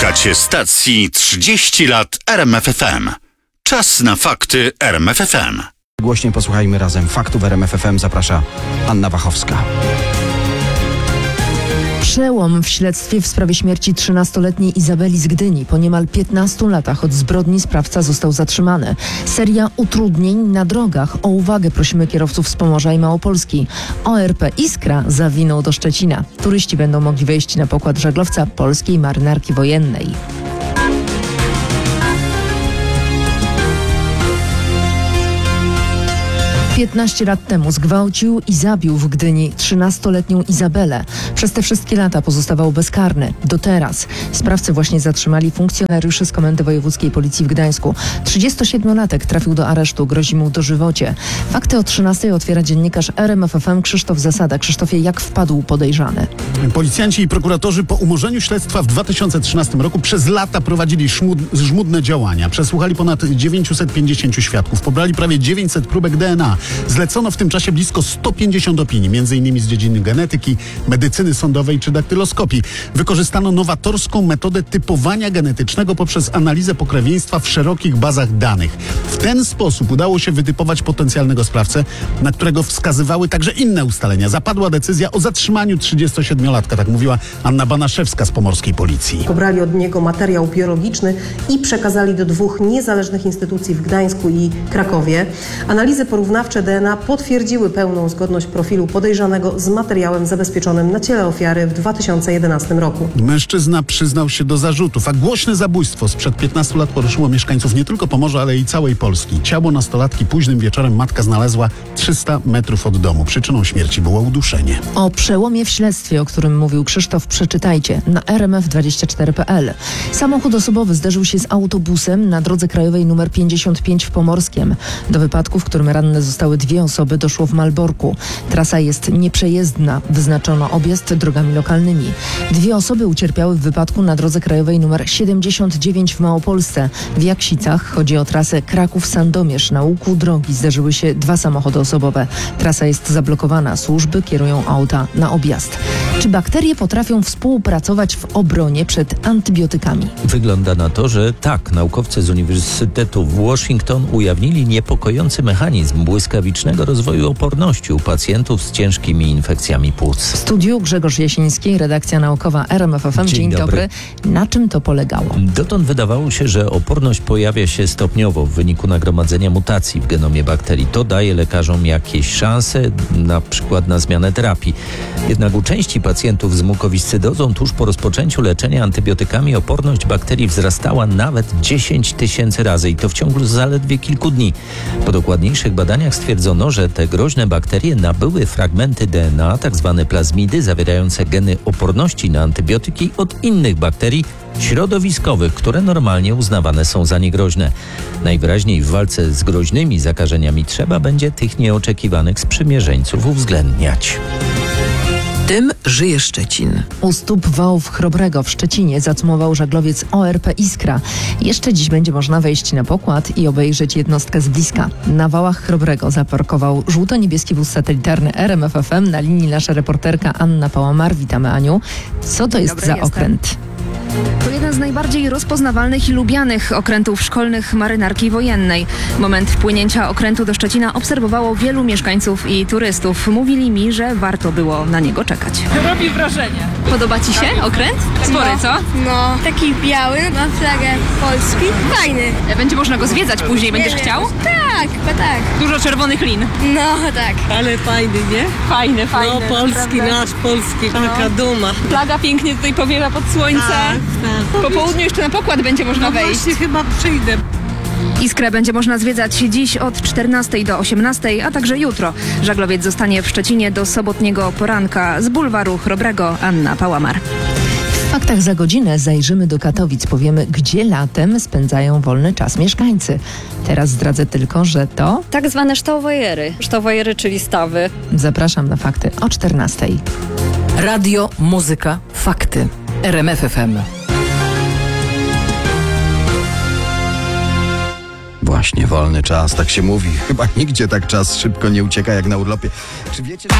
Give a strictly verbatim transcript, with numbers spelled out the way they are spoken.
Słuchacie stacji trzydzieści lat R M F F M. Czas na fakty R M F F M. Głośniej posłuchajmy razem faktów R M F F M. Zaprasza Anna Wachowska. Przełom w śledztwie w sprawie śmierci trzynastoletniej Izabeli z Gdyni. Po niemal piętnastu latach od zbrodni sprawca został zatrzymany. Seria utrudnień na drogach. O uwagę prosimy kierowców z Pomorza i Małopolski. O R P Iskra zawinął do Szczecina. Turyści będą mogli wejść na pokład żaglowca polskiej marynarki wojennej. piętnaście lat temu zgwałcił i zabił w Gdyni trzynastoletnią Izabelę. Przez te wszystkie lata pozostawał bezkarny. Do teraz. Sprawcę właśnie zatrzymali funkcjonariusze z Komendy Wojewódzkiej Policji w Gdańsku. trzydziestosiedmiolatek trafił do aresztu, grozi mu dożywocie. Fakty o trzynastej otwiera dziennikarz R M F F M Krzysztof Zasada. Krzysztofie, jak wpadł podejrzany? Policjanci i prokuratorzy po umorzeniu śledztwa w dwa tysiące trzynastym roku przez lata prowadzili szmud, żmudne działania. Przesłuchali ponad dziewięćset pięćdziesiąt świadków, pobrali prawie dziewięćset próbek D N A. Zlecono w tym czasie blisko sto pięćdziesiąt opinii, między innymi z dziedziny genetyki, medycyny sądowej czy daktyloskopii. Wykorzystano nowatorską metodę typowania genetycznego poprzez analizę pokrewieństwa w szerokich bazach danych. W ten sposób udało się wytypować potencjalnego sprawcę, na którego wskazywały także inne ustalenia. Zapadła decyzja o zatrzymaniu trzydziestosiedmiolatka, tak mówiła Anna Banaszewska z pomorskiej policji. Pobrali od niego materiał biologiczny i przekazali do dwóch niezależnych instytucji w Gdańsku i Krakowie. Analizy porównawcze D N A potwierdziły pełną zgodność profilu podejrzanego z materiałem zabezpieczonym na ciele ofiary w dwa tysiące jedenastym roku. Mężczyzna przyznał się do zarzutów, a głośne zabójstwo sprzed piętnastu lat poruszyło mieszkańców nie tylko Pomorza, ale i całej Polski. Ciało nastolatki późnym wieczorem matka znalazła trzysta metrów od domu. Przyczyną śmierci było uduszenie. O przełomie w śledztwie, o którym mówił Krzysztof, przeczytajcie na r m f dwadzieścia cztery kropka p l. Samochód osobowy zderzył się z autobusem na drodze krajowej nr pięćdziesiąt pięć w Pomorskiem. Do wypadku, w którym ranne zostały dwie osoby, doszło w Malborku. Trasa jest nieprzejezdna. Wyznaczono objazd drogami lokalnymi. Dwie osoby ucierpiały w wypadku na drodze krajowej nr siedemdziesiąt dziewięć w Małopolsce. W Jaksicach chodzi o trasę Kraków-Sandomierz. Na łuku drogi zderzyły się dwa samochody osobowe. Trasa jest zablokowana. Służby kierują auta na objazd. Czy bakterie potrafią współpracować w obronie przed antybiotykami? Wygląda na to, że tak. Naukowcy z Uniwersytetu w Washington ujawnili niepokojący mechanizm błyskawicznego rozwoju oporności u pacjentów z ciężkimi infekcjami płuc. W studiu Grzegorz Jasiński, redakcja naukowa R M F F M. Dzień, Dzień dobry. dobry. Na czym to polegało? Dotąd wydawało się, że oporność pojawia się stopniowo w wyniku nagromadzenia mutacji w genomie bakterii. To daje lekarzom jakieś szanse, na przykład na zmianę terapii. Jednak u części pacjentów z mukowiscydozą tuż po rozpoczęciu leczenia antybiotykami oporność bakterii wzrastała nawet dziesięć tysięcy razy i to w ciągu zaledwie kilku dni. Po dokładniejszych badaniach stwierdzono, że te groźne bakterie nabyły fragmenty D N A, tak zwane plazmidy, zawierające geny oporności na antybiotyki od innych bakterii środowiskowych, które normalnie uznawane są za niegroźne. Najwyraźniej w walce z groźnymi zakażeniami trzeba będzie tych nieoczekiwanych sprzymierzeńców uwzględniać. Tym żyje Szczecin. U stóp wałów Chrobrego w Szczecinie zacumował żaglowiec O R P Iskra. Jeszcze dziś będzie można wejść na pokład i obejrzeć jednostkę z bliska. Na wałach Chrobrego zaparkował żółto-niebieski wóz satelitarny R M F F M. Na linii nasza reporterka Anna Pałamar. Witamy, Aniu. Co to jest Dobry, za jestem. okręt? To jeden z najbardziej rozpoznawalnych i lubianych okrętów szkolnych marynarki wojennej. Moment wpłynięcia okrętu do Szczecina obserwowało wielu mieszkańców i turystów. Mówili mi, że warto było na niego czekać. Robi wrażenie. Podoba Ci się okręt? Spory, co? No, taki biały, ma flagę Polski. Fajny. Będzie można go zwiedzać później, będziesz chciał? Tak, chyba tak. Dużo czerwonych lin. No, tak. Ale fajny, nie? Fajny, fajny. No, polski, nasz polski, taka duma. Flaga pięknie tutaj powiewa pod słońce. Tak. Po południu jeszcze na pokład będzie można No wejść. właśnie chyba przyjdę. Iskrę będzie można zwiedzać dziś od czternastej do osiemnastej, a także jutro. Żaglowiec zostanie w Szczecinie do sobotniego poranka. Z bulwaru Chrobrego Anna Pałamar. W faktach za godzinę zajrzymy do Katowic. Powiemy, gdzie latem spędzają wolny czas mieszkańcy. Teraz zdradzę tylko, że to... Tak zwane sztowojery. Sztowojery, czyli stawy. Zapraszam na fakty o czternastej. Radio, muzyka, fakty. R M F F M. Właśnie, wolny czas, tak się mówi. Chyba nigdzie tak czas szybko nie ucieka jak na urlopie. Czy wiecie...